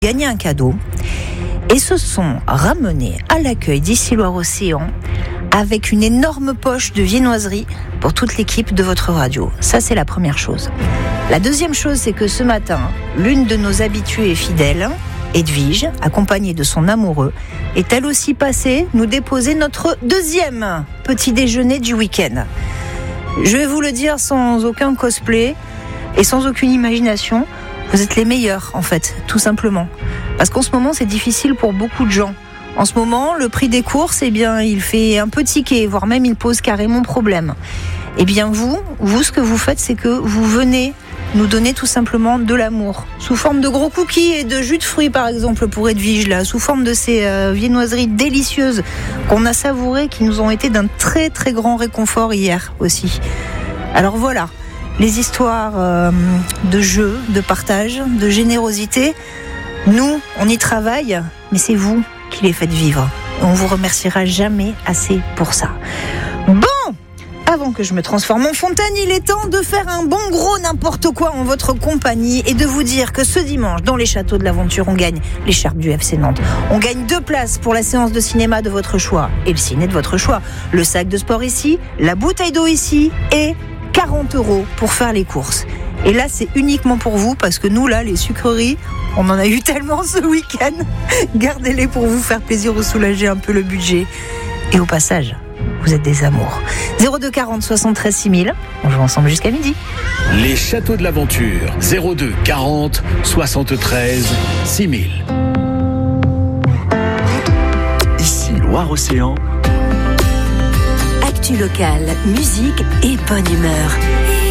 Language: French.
gagner un cadeau et se sont ramenés à l'accueil d'ici Loire-Océan avec une énorme poche de viennoiserie pour toute l'équipe de votre radio. Ça, c'est la première chose. La deuxième chose, c'est que ce matin, l'une de nos habituées fidèles, Edwige, accompagnée de son amoureux, est elle aussi passée nous déposer notre deuxième petit déjeuner du week-end. Je vais vous le dire sans aucun cosplay et sans aucune imagination, vous êtes les meilleurs en fait, tout simplement. Parce qu'en ce moment, c'est difficile pour beaucoup de gens. En ce moment, le prix des courses, il fait un peu tiquer, voire même il pose carrément problème. Eh bien vous, ce que vous faites, c'est que vous venez nous donner tout simplement de l'amour. Sous forme de gros cookies et de jus de fruits, par exemple, pour Edwige, là, sous forme de ces viennoiseries délicieuses qu'on a savourées, qui nous ont été d'un très très grand réconfort hier aussi. Alors voilà, les histoires de jeu, de partage, de générosité, nous, on y travaille, mais c'est vous qui les faites vivre. On vous remerciera jamais assez pour ça. Bon, avant que je me transforme en fontaine, il est temps de faire un bon gros n'importe quoi en votre compagnie et de vous dire que ce dimanche, dans les châteaux de l'aventure, on gagne l'écharpe du FC Nantes. On gagne 2 places pour la séance de cinéma de votre choix et le ciné de votre choix. Le sac de sport ici, la bouteille d'eau ici et 40 € pour faire les courses. Et là, c'est uniquement pour vous parce que nous, là, les sucreries, on en a eu tellement ce week-end. Gardez-les pour vous faire plaisir ou soulager un peu le budget. Et au passage, vous êtes des amours. 02 40 73 6000. On joue ensemble jusqu'à midi. Les châteaux de l'aventure. 02 40 73 6000. Ici Loire-Océan. Actu locale, musique et bonne humeur.